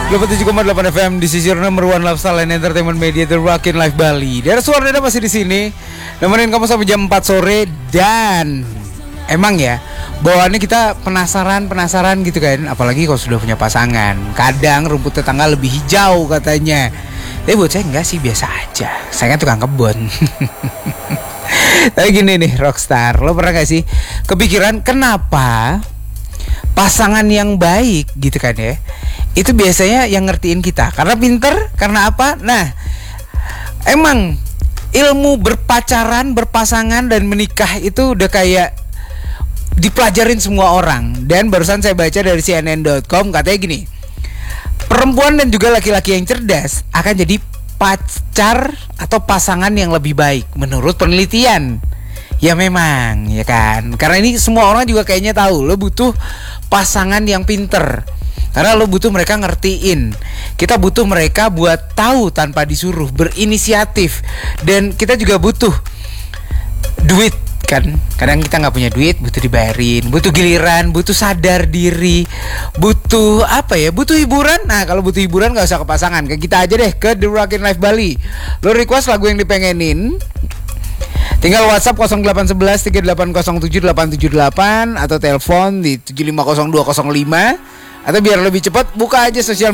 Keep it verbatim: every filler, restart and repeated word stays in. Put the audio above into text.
dua puluh tujuh koma delapan F M di sisi number one lifestyle and entertainment media The Rockin' Life Bali. Daerah Suara Dada masih di sini, nemenin kamu sampai jam empat sore. Dan emang ya, bawaannya kita penasaran-penasaran gitu kan. Apalagi kalau sudah punya pasangan. Kadang rumput tetangga lebih hijau katanya. Tapi buat saya enggak sih, biasa aja. Saya kan tukang kebun. Tapi gini nih Rockstar, lo pernah gak sih kepikiran kenapa pasangan yang baik gitu kan ya, itu biasanya yang ngertiin kita karena pinter, karena apa? Nah, emang ilmu berpacaran, berpasangan dan menikah itu udah kayak dipelajarin semua orang. Dan barusan saya baca dari C N N dot com katanya gini, perempuan dan juga laki-laki yang cerdas akan jadi pacar atau pasangan yang lebih baik menurut penelitian. Ya memang, ya kan. Karena ini semua orang juga kayaknya tahu, lo butuh pasangan yang pinter. Karena lo butuh mereka ngertiin. Kita butuh mereka buat tahu tanpa disuruh, berinisiatif. Dan kita juga butuh duit kan. Kadang kita gak punya duit, butuh dibayarin, butuh giliran, butuh sadar diri, butuh apa ya, butuh hiburan. Nah kalau butuh hiburan gak usah ke pasangan, ke kita aja deh, ke The Rockin' Life Bali. Lo request lagu yang dipengenin, tinggal WhatsApp nol delapan satu satu tiga delapan nol tujuh delapan tujuh delapan atau telepon di tujuh lima nol dua nol lima. Atau biar lebih cepat, buka aja sosial